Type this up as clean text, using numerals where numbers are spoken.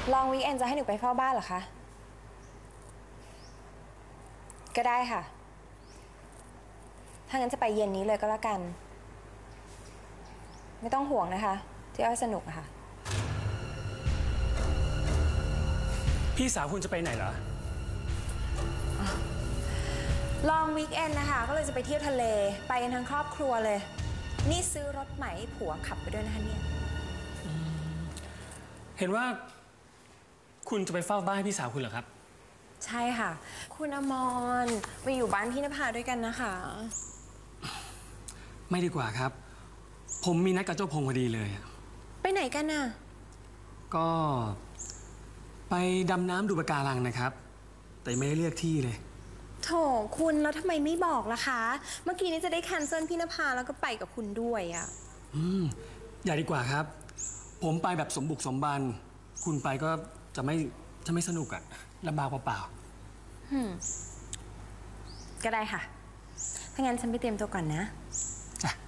ลองวีคเอนจะให้หนูไปเฝ้าบ้านเหรอคะก็ได้ค่ะถ้างั้นจะไปเย็นนี้เลยก็แล้วกันไม่ต้องห่วงนะคะที่อ้อยสนุกอะค่ะพี่สาวคุณจะไปไหนเหรอลองวีคเอนนะคะก็เลยจะไปเที่ยวทะเลไปกันทั้งครอบครัวเลยนี่ซื้อรถใหม่ให้ผัวขับไปด้วยนะคะเนี่ยเห็นว่าคุณจะไปเฝ้าบ้านพี่สาวคุณเหรอครับใช่ค่ะคุณอมรมาอยู่บ้านพี่นภาด้วยกันนะคะไม่ดีกว่าครับ ผมมีนัดกับเจ้าพงพอดีเลยไปไหนกันน่ะก็ไปดำน้ำดูปะการังนะครับ แต่ไม่ได้เลือกที่เลยโถคุณแล้วทำไมไม่บอกล่ะคะเมื่อกี้นี้จะได้แคนเซิลพี่นภาแล้วก็ไปกับคุณด้วยอะอย่าดีกว่าครับ ผมไปแบบสมบุกสมบันคุณไปก็จะไม่สนุกอะลำบากเปล่าก็ได้ค่ะถ้างั้นฉันไปเตรียมตัวก่อนนะๆจ้ะ